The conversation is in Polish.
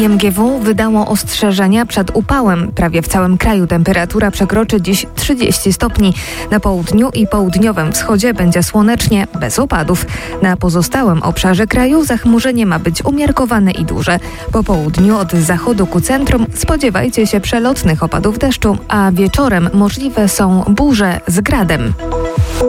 IMGW wydało ostrzeżenia przed upałem. Prawie w całym kraju temperatura przekroczy dziś 30 stopni. Na południu i południowym wschodzie będzie słonecznie, bez opadów. Na pozostałym obszarze kraju zachmurzenie ma być umiarkowane i duże. Po południu od zachodu ku centrum spodziewajcie się przelotnych opadów deszczu, a wieczorem możliwe są burze z gradem.